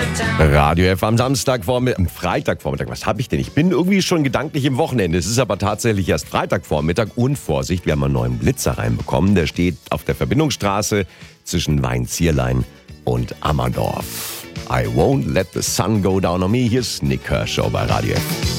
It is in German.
Radio F am Freitagvormittag. Was habe ich denn? Ich bin irgendwie schon gedanklich im Wochenende. Es ist aber tatsächlich erst Freitagvormittag. Und Vorsicht, wir haben einen neuen Blitzer reinbekommen. Der steht auf der Verbindungsstraße zwischen Weinzierlein und Ammerdorf. I won't let the sun go down on me. Hier ist Nick Kershaw bei Radio F.